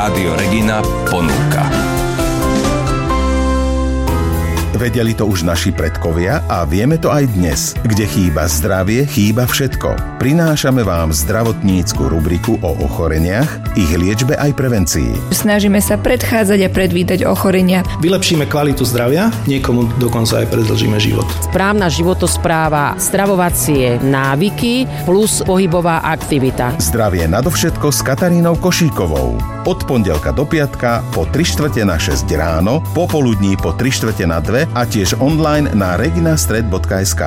Rádio Regina ponúka. Vedeli to už naši predkovia a vieme to aj dnes. Kde chýba zdravie, chýba všetko. Prinášame vám zdravotnícku rubriku o ochoreniach, ich liečbe aj prevencii. Snažíme sa predchádzať a predvídať ochorenia. Vylepšíme kvalitu zdravia, niekomu dokonca aj predĺžime život. Správna životospráva, stravovacie návyky plus pohybová aktivita. Zdravie nadovšetko s Katarínou Košíkovou. Od pondelka do piatka po 3:45 ráno, popoludní po 3:45 a tiež online na reginastred.sk.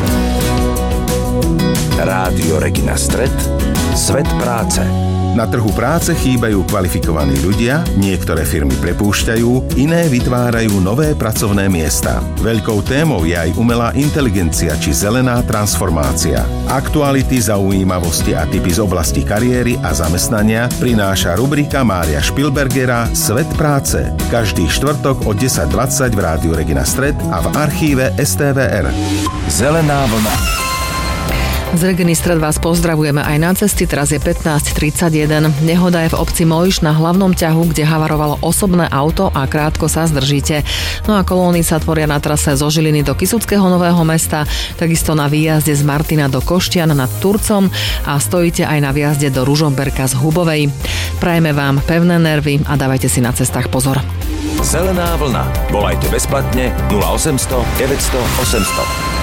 Rádio Regina Stred, svet práce. Na trhu práce chýbajú kvalifikovaní ľudia, niektoré firmy prepúšťajú, iné vytvárajú nové pracovné miesta. Veľkou témou je aj umelá inteligencia či zelená transformácia. Aktuality, zaujímavosti a tipy z oblasti kariéry a zamestnania prináša rubrika Mária Špilbergera Svet práce. Každý štvrtok od 10:20 v Rádiu Regina Stred a v archíve STVR. Zelená vlna. Z Reginy Stred vás pozdravujeme aj na cesty, teraz je 15:31. Nehoda je v obci Mojš na hlavnom ťahu, kde havarovalo osobné auto a krátko sa zdržíte. No a kolóny sa tvoria na trase zo Žiliny do Kysuckého Nového Mesta, takisto na výjazde z Martina do Koštian nad Turcom a stojíte aj na výjazde do Ružomberka z Hubovej. Prajeme vám pevné nervy a dávajte si na cestách pozor. Zelená vlna. Volajte bezplatne 0800 900 800.